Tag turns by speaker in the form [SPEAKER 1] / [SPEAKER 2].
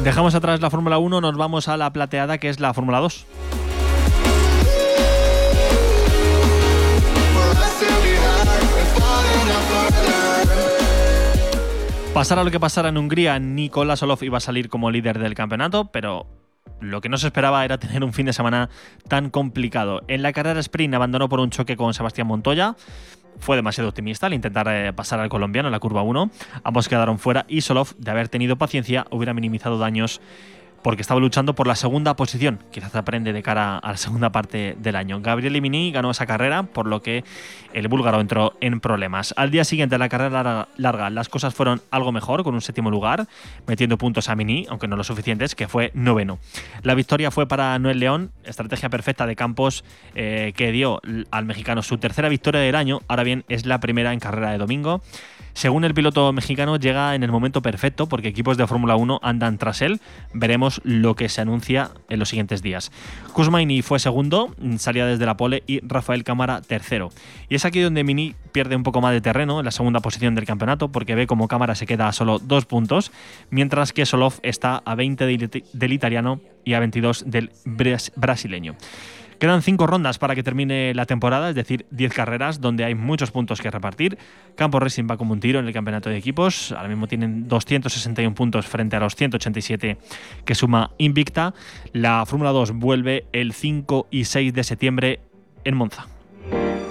[SPEAKER 1] Dejamos atrás la Fórmula 1, nos vamos a la plateada, que es la Fórmula 2. Pasara lo que pasara en Hungría, Nicolas Olof iba a salir como líder del campeonato, pero lo que no se esperaba era tener un fin de semana tan complicado. En la carrera sprint abandonó por un choque con Sebastián Montoya. Fue demasiado optimista al intentar pasar al colombiano en la curva 1. Ambos quedaron fuera y Solov, de haber tenido paciencia, hubiera minimizado daños porque estaba luchando por la segunda posición. Quizás aprende de cara a la segunda parte del año. Gabriel Limini ganó esa carrera, por lo que el búlgaro entró en problemas. Al día siguiente de la carrera larga, las cosas fueron algo mejor, con un 7º lugar, metiendo puntos a Mini, aunque no lo suficientes, que fue 9º. La victoria fue para Noel León, estrategia perfecta de Campos, que dio al mexicano su tercera victoria del año. Ahora bien, es la primera en carrera de domingo. Según el piloto mexicano, llega en el momento perfecto porque equipos de Fórmula 1 andan tras él. Veremos lo que se anuncia en los siguientes días. Kuzmaini fue segundo, salía desde la pole, y Rafael Cámara tercero. Y es aquí donde Mini pierde un poco más de terreno en la segunda posición del campeonato, porque ve como Cámara se queda a solo 2 puntos, mientras que Solov está a 20 del italiano y a 22 del brasileño. Quedan 5 rondas para que termine la temporada, es decir, 10 carreras donde hay muchos puntos que repartir. Campos Racing va como un tiro en el campeonato de equipos. Ahora mismo tienen 261 puntos frente a los 187 que suma Invicta. La Fórmula 2 vuelve el 5 y 6 de septiembre en Monza.